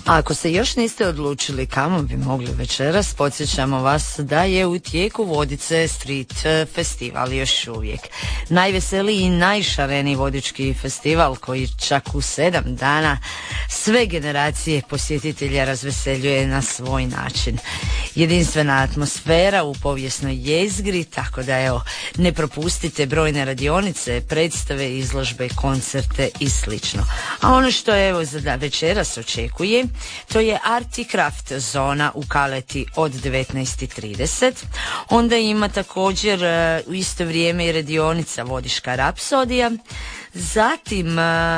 A ako se još niste odlučili kamo bi mogli večeras, podsjećamo vas da je u tijeku Vodice Street festival još uvijek. Najveseliji i najšareniji vodički festival koji čak u 7 dana sve generacije posjetitelja razveseljuje na svoj način. Jedinstvena atmosfera u povijesnoj jezgri, tako da evo, ne propustite brojne radionice, predstave, izložbe, koncerte i slično. A ono što evo za večeras očekuje, to je Art i Craft zona u Kaleti od 19:30. Onda ima također u isto vrijeme i radionica Vodiška rapsodija. Zatim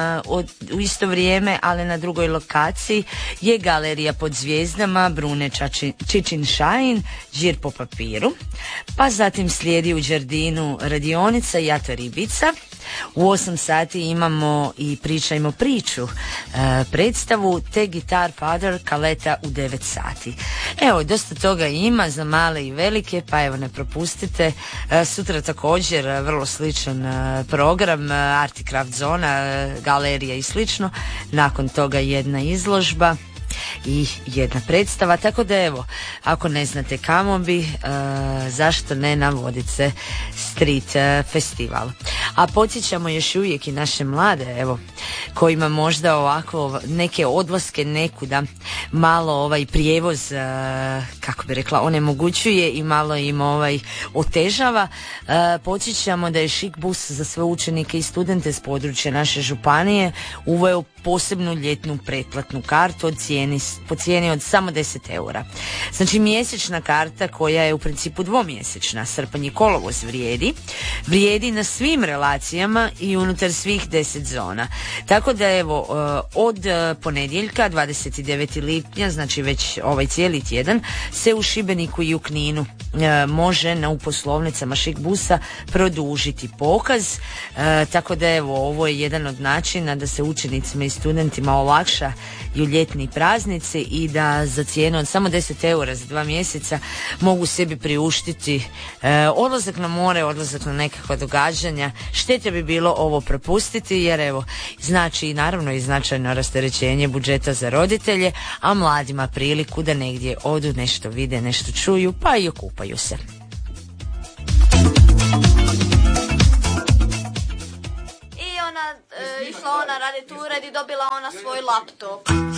u isto vrijeme, ali na drugoj lokaciji, je Galerija pod zvijezdama Brune Čičin Šajin, Žir po papiru. Pa zatim slijedi u Đerdinu radionica Jato Ribica. U 8 sati imamo i Pričajmo priču, predstavu te Guitar Father Kaleta u 9 sati. Evo, dosta toga ima za male i velike, pa evo ne propustite. Sutra također vrlo sličan program, Art i Craft zona, galerija i slično. Nakon toga jedna izložba i jedna predstava, tako da evo, ako ne znate kamo bi, zašto ne na Vodice Street festival. A podsjećamo još uvijek i naše mlade, evo, kojima možda ovako neke odlaske nekuda malo prijevoz, kako bi rekla, onemogućuje i malo im otežava. Podsjećamo da je Šik bus za sve učenike i studente s područja naše županije uveo posebnu ljetnu pretplatnu kartu po cijeni od samo 10 eura. Znači mjesečna karta koja je u principu dvomjesečna, srpanj i kolovoz vrijedi na svim relacijama i unutar svih 10 zona. Tako da evo, od ponedjeljka 29. lipnja, znači već ovaj cijeli tjedan, se u Šibeniku i u Kninu može u poslovnicama Šik busa produžiti pokaz. Tako da evo, ovo je jedan od načina da se učenicima i studentima olakša i u ljetni praznici i da za cijenu od samo 10 eura za 2 mjeseca mogu sebi priuštiti odlazak na more, odlazak na nekakva događanja. Šteta bi bilo ovo propustiti jer evo, znači naravno i značajno rasterećenje budžeta za roditelje, a mladima priliku da negdje odu, nešto vide, nešto čuju, pa i okupaju se. Išla ona radi tu ured i dobila ona svoj laptop.